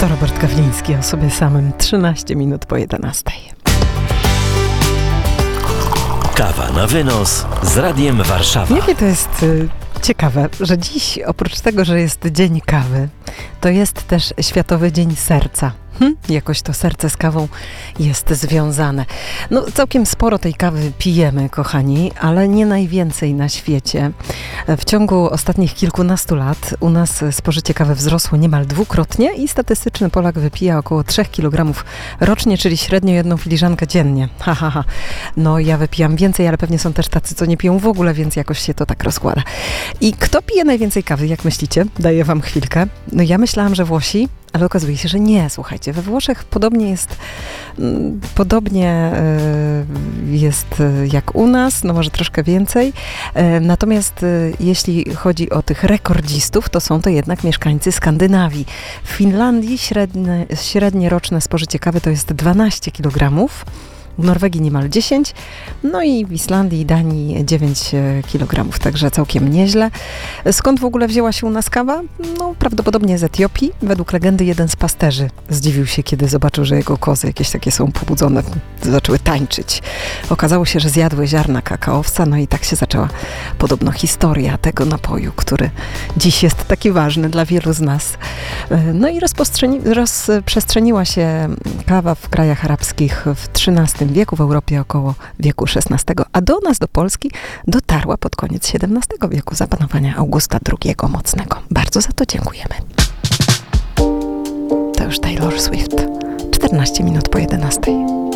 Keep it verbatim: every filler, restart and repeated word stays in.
To Robert Kawliński o sobie samym, trzynaście minut po jedenastej. Kawa na wynos z Radiem Warszawa. Jakie to jest y, ciekawe, że dziś oprócz tego, że jest Dzień Kawy, to jest też Światowy Dzień Serca. Hm, jakoś to serce z kawą jest związane. No całkiem sporo tej kawy pijemy, kochani, ale nie najwięcej na świecie. W ciągu ostatnich kilkunastu lat u nas spożycie kawy wzrosło niemal dwukrotnie i statystyczny Polak wypija około trzech kilogramów rocznie, czyli średnio jedną filiżankę dziennie. Ha, ha, ha. No ja wypijam więcej, ale pewnie są też tacy, co nie piją w ogóle, więc jakoś się to tak rozkłada. I kto pije najwięcej kawy, jak myślicie? Daję wam chwilkę. No ja myślałam, że Włosi, ale okazuje się, że nie. Słuchajcie, we Włoszech podobnie jest, mm, podobnie y, jest y, jak u nas, no może troszkę więcej. Y, natomiast y, jeśli chodzi o tych rekordzistów, to są to jednak mieszkańcy Skandynawii. W Finlandii średnie, średnie roczne spożycie kawy to jest dwanaście kilogramów. W Norwegii niemal dziesięć, no i w Islandii i Danii dziewięć kilogramów, także całkiem nieźle. Skąd w ogóle wzięła się u nas kawa? No prawdopodobnie z Etiopii. Według legendy jeden z pasterzy zdziwił się, kiedy zobaczył, że jego kozy jakieś takie są pobudzone, zaczęły tańczyć. Okazało się, że zjadły ziarna kakaowca, no i tak się zaczęła podobno historia tego napoju, który dziś jest taki ważny dla wielu z nas. No i rozprzestrzeni- rozprzestrzeniła się kawa w krajach arabskich w trzynastym wieku, w Europie około wieku szesnastego, a do nas, do Polski, dotarła pod koniec siedemnastego wieku za panowania Augusta drugiego Mocnego. Bardzo za to dziękujemy. To już Taylor Swift. czternaście minut po jedenastej.